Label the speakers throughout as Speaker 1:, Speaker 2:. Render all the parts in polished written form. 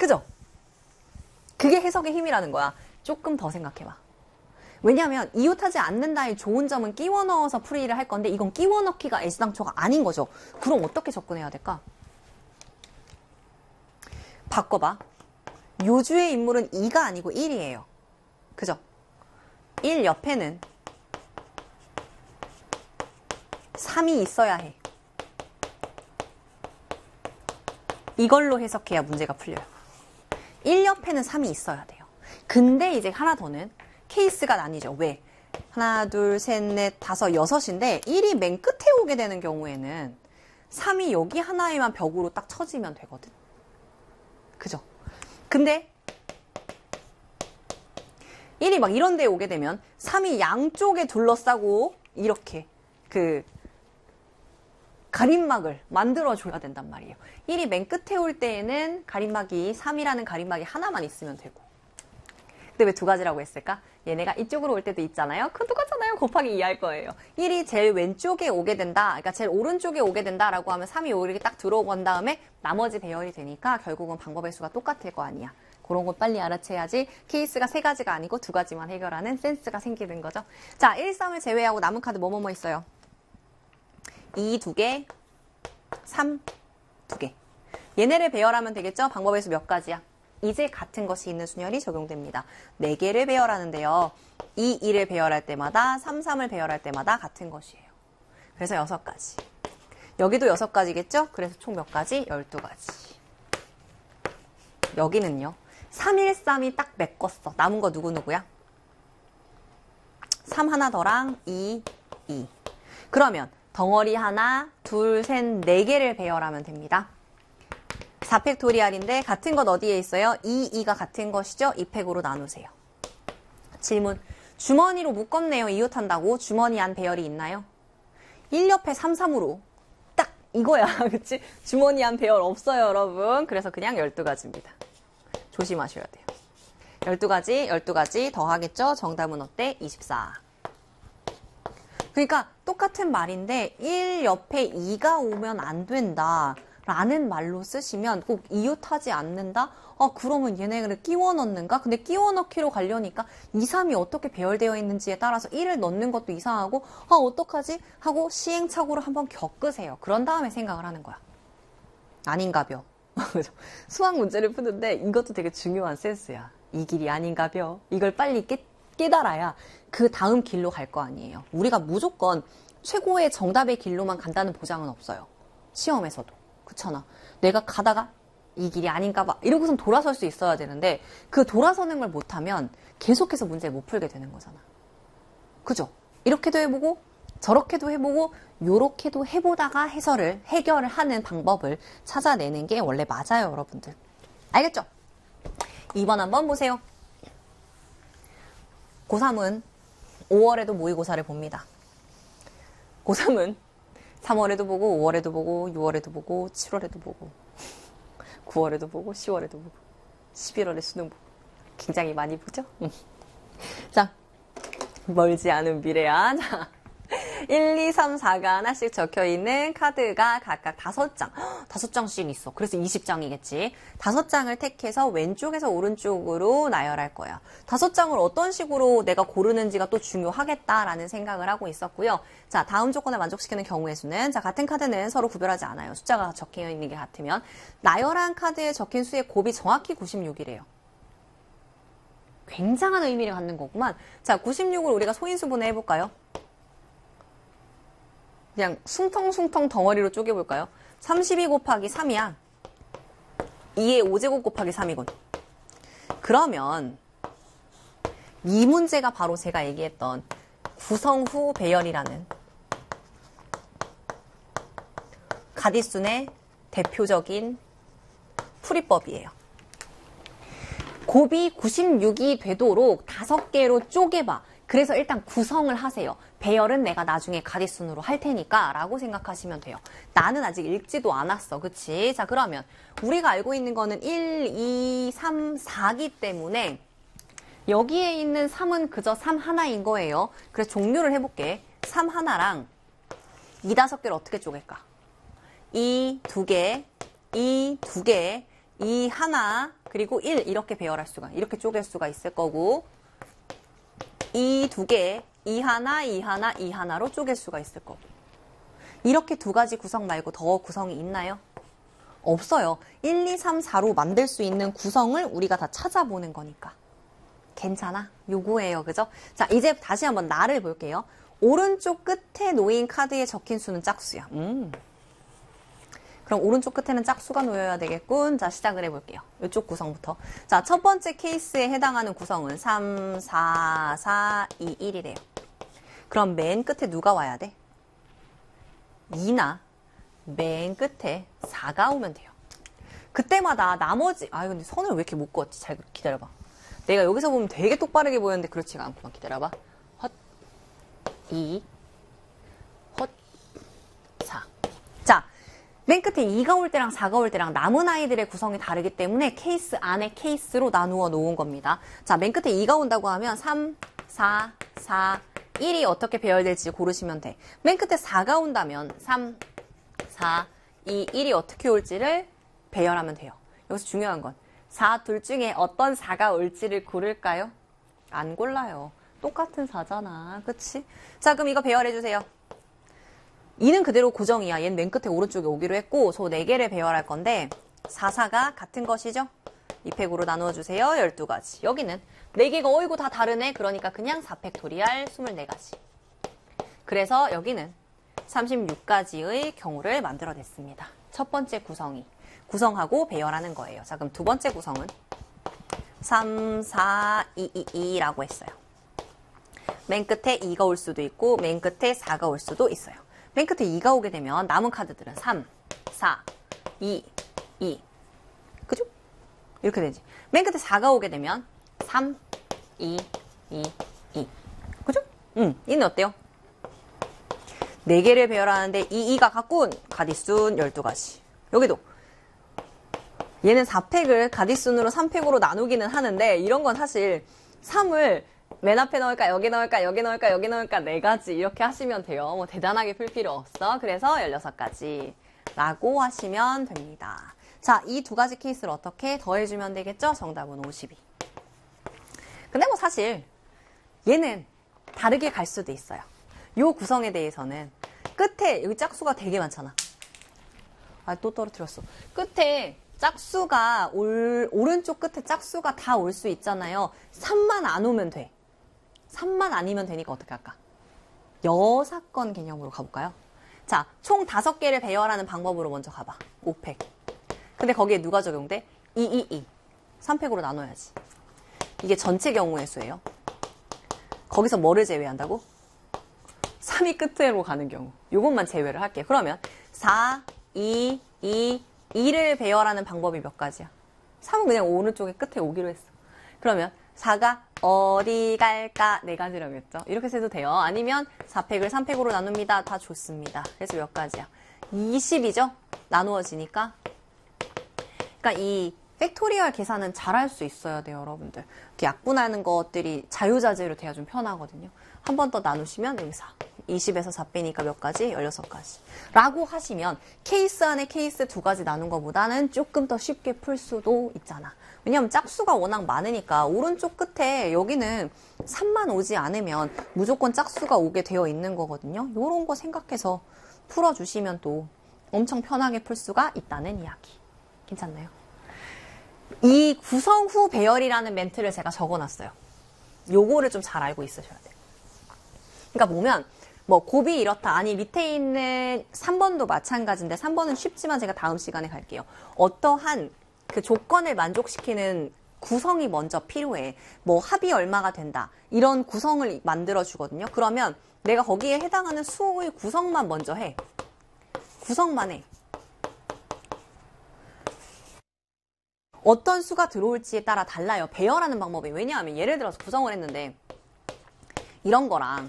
Speaker 1: 그죠? 그게 해석의 힘이라는 거야. 조금 더 생각해봐. 왜냐하면 이웃하지 않는다의 좋은 점은 끼워 넣어서 풀이를 할 건데 이건 끼워 넣기가 애시당초가 아닌 거죠. 그럼 어떻게 접근해야 될까? 바꿔봐. 요주의 인물은 2가 아니고 1이에요. 그죠? 1 옆에는 3이 있어야 해. 이걸로 해석해야 문제가 풀려요. 1 옆에는 3이 있어야 돼요. 근데 이제 하나 더는 케이스가 나뉘죠. 왜? 하나, 둘, 셋, 넷, 다섯, 6인데 1이 맨 끝에 오게 되는 경우에는 3이 여기 하나에만 벽으로 딱 쳐지면 되거든. 그죠? 근데 1이 막 이런 데에 오게 되면 3이 양쪽에 둘러싸고 이렇게 가림막을 만들어줘야 된단 말이에요. 1이 맨 끝에 올 때에는 가림막이 3이라는 가림막이 하나만 있으면 되고. 근데 왜 2가지라고 했을까? 얘네가 이쪽으로 올 때도 있잖아요. 그건 똑같잖아요. 곱하기 2 할 거예요. 1이 제일 왼쪽에 오게 된다. 그러니까 제일 오른쪽에 오게 된다라고 하면 3이 오르게 딱 들어오고 한 다음에 나머지 배열이 되니까 결국은 방법의 수가 똑같을 거 아니야. 그런 거 빨리 알아채야지 케이스가 3가지가 아니고 2가지만 해결하는 센스가 생기는 거죠. 자, 1, 3을 제외하고 남은 카드 뭐뭐뭐 있어요? 2, 2개, 3, 2개. 얘네를 배열하면 되겠죠? 방법의 수 몇 가지야? 이제 같은 것이 있는 순열이 적용됩니다. 4개를 배열하는데요. 2, 2를 배열할 때마다 3, 3을 배열할 때마다 같은 것이에요. 그래서 6가지. 여기도 6가지겠죠? 그래서 총 몇 가지? 12가지. 여기는요. 3, 1, 3이 딱 메꿨어. 남은 거 누구누구야? 3 하나 더랑 2, 2. 그러면 덩어리 하나, 둘, 셋, 4개를 배열하면 됩니다. 4팩토리알인데 같은 것 어디에 있어요? 2, 2가 같은 것이죠? 2팩으로 나누세요. 질문. 주머니로 묶었네요. 이웃한다고. 주머니 안 배열이 있나요? 1 옆에 3, 3으로. 딱 이거야. 그치? 주머니 안 배열 없어요, 여러분. 그래서 그냥 12가지입니다. 조심하셔야 돼요. 12가지, 12가지 더 하겠죠? 정답은 어때? 24. 그러니까 똑같은 말인데 1 옆에 2가 오면 안 된다 라는 말로 쓰시면 꼭 이웃하지 않는다? 그러면 얘네를 끼워 넣는가? 근데 끼워 넣기로 가려니까 2, 3이 어떻게 배열되어 있는지에 따라서 1을 넣는 것도 이상하고 어떡하지? 하고 시행착오를 한번 겪으세요. 그런 다음에 생각을 하는 거야. 아닌가벼. 수학 문제를 푸는데 이것도 되게 중요한 센스야. 이 길이 아닌가벼. 이걸 빨리 깨달아야 그 다음 길로 갈 거 아니에요. 우리가 무조건 최고의 정답의 길로만 간다는 보장은 없어요. 시험에서도. 그렇잖아. 내가 가다가 이 길이 아닌가 봐. 이러고선 돌아설 수 있어야 되는데 그 돌아서는 걸 못하면 계속해서 문제를 못 풀게 되는 거잖아. 그죠? 이렇게도 해보고 저렇게도 해보고 요렇게도 해보다가 해결을 하는 방법을 찾아내는 게 원래 맞아요, 여러분들. 알겠죠? 2번 한번 보세요. 고3은 5월에도 모의고사를 봅니다. 고3은 3월에도 보고 5월에도 보고 6월에도 보고 7월에도 보고 9월에도 보고 10월에도 보고 11월에 수능 보고 굉장히 많이 보죠? 자, 멀지 않은 미래야. 자, 1, 2, 3, 4가 하나씩 적혀있는 카드가 각각 5장. 5장씩 있어. 그래서 20장이겠지. 5장을 택해서 왼쪽에서 오른쪽으로 나열할 거야. 5장을 어떤 식으로 내가 고르는지가 또 중요하겠다라는 생각을 하고 있었고요. 자, 다음 조건을 만족시키는 경우의 수는, 자, 같은 카드는 서로 구별하지 않아요. 숫자가 적혀있는 게 같으면. 나열한 카드에 적힌 수의 곱이 정확히 96이래요. 굉장한 의미를 갖는 거구만. 자, 96을 우리가 소인수분해 해볼까요? 그냥 숭텅숭텅 덩어리로 쪼개볼까요? 32 곱하기 3이야. 2의 5제곱 곱하기 3이군. 그러면 이 문제가 바로 제가 얘기했던 구성 후 배열이라는 가디순의 대표적인 풀이법이에요. 곱이 96이 되도록 5개로 쪼개봐. 그래서 일단 구성을 하세요. 배열은 내가 나중에 가디순으로 할 테니까 라고 생각하시면 돼요. 나는 아직 읽지도 않았어. 그치? 자, 그러면 우리가 알고 있는 거는 1, 2, 3, 4기 때문에 여기에 있는 3은 그저 3 하나인 거예요. 그래서 종류를 해볼게. 3 하나랑 2, 5개를 어떻게 쪼갤까? 2, 2개, 2, 2개, 2 하나 그리고 1 이렇게 배열할 수가 이렇게 쪼갤 수가 있을 거고 2 두 개 2 하나 2 하나 2 하나로 쪼갤 수가 있을 거고 이렇게 두 가지 구성 말고 더 구성이 있나요? 없어요. 1, 2, 3, 4로 만들 수 있는 구성을 우리가 다 찾아보는 거니까. 괜찮아? 요거예요. 그죠? 자, 이제 다시 한번 나를 볼게요. 오른쪽 끝에 놓인 카드에 적힌 수는 짝수야. 그럼 오른쪽 끝에는 짝수가 놓여야 되겠군. 자, 시작을 해볼게요. 이쪽 구성부터. 자, 첫 번째 케이스에 해당하는 구성은 3, 4, 4, 2, 1이래요. 그럼 맨 끝에 누가 와야 돼? 2나 맨 끝에 4가 오면 돼요. 그때마다 나머지 근데 선을 왜 이렇게 못 그었지? 잘 기다려봐. 내가 여기서 보면 되게 똑바르게 보였는데 그렇지가 않구만. 기다려봐. 헛 2 헛 4. 자, 맨 끝에 2가 올 때랑 4가 올 때랑 남은 아이들의 구성이 다르기 때문에 케이스 안에 케이스로 나누어 놓은 겁니다. 자, 맨 끝에 2가 온다고 하면 3, 4, 4, 1이 어떻게 배열될지 고르시면 돼. 맨 끝에 4가 온다면 3, 4, 2, 1이 어떻게 올지를 배열하면 돼요. 여기서 중요한 건 4 둘 중에 어떤 4가 올지를 고를까요? 안 골라요. 똑같은 4잖아. 그치? 자, 그럼 이거 배열해주세요. 2는 그대로 고정이야. 얘는 맨 끝에 오른쪽에 오기로 했고 저 4개를 배열할 건데 4, 4가 같은 것이죠? 2팩으로 나누어주세요. 12가지. 여기는 4개가 어이구 다 다르네. 그러니까 그냥 4팩토리알 24가지. 그래서 여기는 36가지의 경우를 만들어냈습니다. 첫 번째 구성하고 배열하는 거예요. 자, 그럼 두 번째 구성은 3, 4, 2, 2, 2라고 했어요. 맨 끝에 2가 올 수도 있고 맨 끝에 4가 올 수도 있어요. 맨 끝에 2가 오게 되면 남은 카드들은 3, 4, 2, 2. 그죠? 이렇게 되지. 맨 끝에 4가 오게 되면 3, 2, 2, 2. 그죠? 이는 어때요? 4개를 배열하는데 2가 갖고 온 가디순 12가지. 여기도 얘는 4팩을 가디순으로 3팩으로 나누기는 하는데 이런 건 사실 3을 맨 앞에 넣을까 여기 넣을까 여기 넣을까 여기 넣을까 4가지 이렇게 하시면 돼요. 뭐 대단하게 풀 필요 없어. 그래서 16가지 라고 하시면 됩니다. 자, 이 두 가지 케이스를 어떻게 더해주면 되겠죠? 정답은 52. 근데 뭐 사실 얘는 다르게 갈 수도 있어요. 요 구성에 대해서는 끝에 여기 짝수가 되게 많잖아. 또 떨어뜨렸어. 끝에 짝수가 오른쪽 끝에 짝수가 다 올 수 있잖아요. 3만 안 오면 돼. 3만 아니면 되니까 어떻게 할까? 여사건 개념으로 가볼까요? 자, 총 5개를 배열하는 방법으로 먼저 가봐. 5팩. 근데 거기에 누가 적용돼? 2, 2, 2. 3팩으로 나눠야지. 이게 전체 경우의 수예요. 거기서 뭐를 제외한다고? 3이 끝으로 가는 경우. 요것만 제외를 할게요. 그러면 4, 2, 2, 2를 배열하는 방법이 몇 가지야? 3은 그냥 오른쪽에 끝에 오기로 했어. 그러면 4가 어디 갈까? 4가지라고 했죠. 이렇게 해도 돼요. 아니면 4팩을 3팩으로 나눕니다. 다 좋습니다. 그래서 몇 가지야? 20이죠? 나누어지니까. 그러니까 이 팩토리얼 계산은 잘 할 수 있어야 돼요, 여러분들. 이렇게 약분하는 것들이 자유자재로 돼야 좀 편하거든요. 한 번 더 나누시면 여기 4. 20에서 4 빼니까 몇 가지? 16가지. 라고 하시면 케이스 안에 케이스 2가지 나눈 것보다는 조금 더 쉽게 풀 수도 있잖아. 왜냐면 짝수가 워낙 많으니까 오른쪽 끝에 여기는 3만 오지 않으면 무조건 짝수가 오게 되어 있는 거거든요. 요런 거 생각해서 풀어주시면 또 엄청 편하게 풀 수가 있다는 이야기. 괜찮나요? 이 구성 후 배열이라는 멘트를 제가 적어놨어요. 요거를 좀 잘 알고 있으셔야 돼요. 그러니까 보면 뭐 곱이 이렇다. 아니 밑에 있는 3번도 마찬가지인데 3번은 쉽지만 제가 다음 시간에 갈게요. 어떠한 그 조건을 만족시키는 구성이 먼저 필요해. 뭐 합이 얼마가 된다. 이런 구성을 만들어 주거든요. 그러면 내가 거기에 해당하는 수의 구성만 먼저 해. 구성만 해. 어떤 수가 들어올지에 따라 달라요. 배열하는 방법이. 왜냐하면 예를 들어서 구성을 했는데 이런 거랑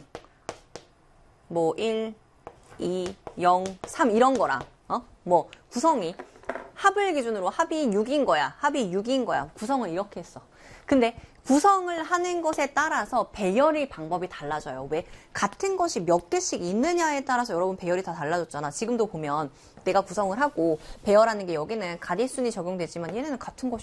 Speaker 1: 뭐 1, 2, 0, 3 이런 거랑 뭐 구성이 합을 기준으로 합이 6인 거야. 합이 6인 거야. 구성을 이렇게 했어. 근데 구성을 하는 것에 따라서 배열의 방법이 달라져요. 왜? 같은 것이 몇 개씩 있느냐에 따라서 여러분 배열이 다 달라졌잖아. 지금도 보면 내가 구성을 하고 배열하는 게 여기는 가디순이 적용되지만 얘네는 같은 것이